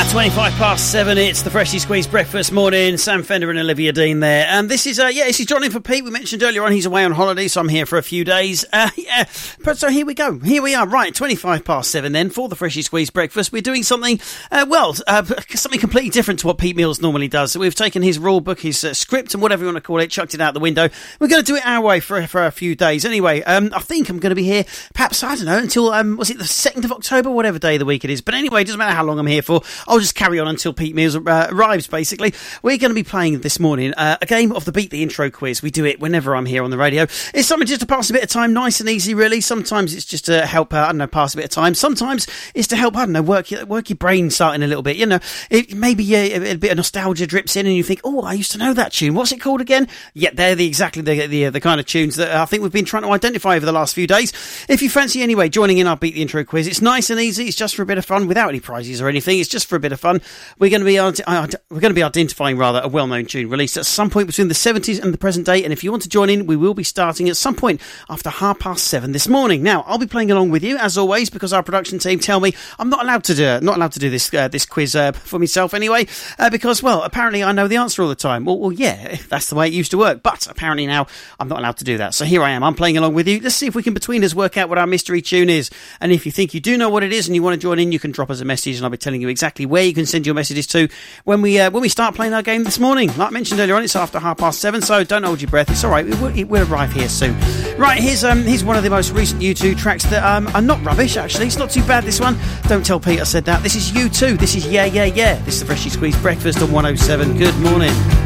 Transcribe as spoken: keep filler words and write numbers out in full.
twenty-five past seven, it's the Freshly Squeezed Breakfast Morning. Sam Fender and Olivia Dean there. And this is, uh, yeah, this is John in for Pete. We mentioned earlier on he's away on holiday, so I'm here for a few days. Uh, yeah, but so here we go. Here we are. Right, twenty-five past seven then for the Freshly Squeezed Breakfast. We're doing something, uh, well, uh, something completely different to what Pete Mills normally does. So we've taken his rule book, his uh, script, and whatever you want to call it, chucked it out the window. We're going to do it our way for, for a few days. Anyway, um, I think I'm going to be here, perhaps, I don't know, until, um, was it the second of October, whatever day of the week it is. But anyway, it doesn't matter how long I'm here for. I'll just carry on until Pete Mills uh, arrives, basically. We're going to be playing this morning uh, a game of the Beat the Intro quiz. We do it whenever I'm here on the radio. It's something just to pass a bit of time, nice and easy, really. Sometimes it's just to help, uh, I don't know, pass a bit of time. Sometimes it's to help, I don't know, work your, work your brain starting a little bit. You know, it, maybe uh, a, a bit of nostalgia drips in and you think, oh, I used to know that tune. What's it called again? Yeah, they're the, exactly the, the, the kind of tunes that I think we've been trying to identify over the last few days. If you fancy, anyway, joining in our Beat the Intro quiz, it's nice and easy. It's just for a bit of fun without any prizes or anything. It's just for a bit of fun. We're going to be uh, we're going to be identifying rather a well-known tune released at some point between the seventies and the present day. And if you want to join in, we will be starting at some point after half past seven this morning. Now, I'll be playing along with you as always because our production team tell me I'm not allowed to do not allowed to do this uh, this quiz uh, for myself anyway uh, because well apparently I know the answer all the time. Well, well, yeah, that's the way it used to work. But apparently now I'm not allowed to do that. So here I am. I'm playing along with you. Let's see if we can between us work out what our mystery tune is. And if you think you do know what it is and you want to join in, you can drop us a message and I'll be telling you exactly where you can send your messages to when we uh, when we start playing our game this morning. Like I mentioned earlier on, it's after half past seven, so don't hold your breath. It's all right. It will, it will arrive here soon. Right, here's um here's one of the most recent U two tracks that um are not rubbish. Actually, it's not too bad. This one. Don't tell Pete I said that. This is U two. This is Yeah Yeah Yeah. This is the Freshly Squeezed Breakfast on one oh seven. Good morning.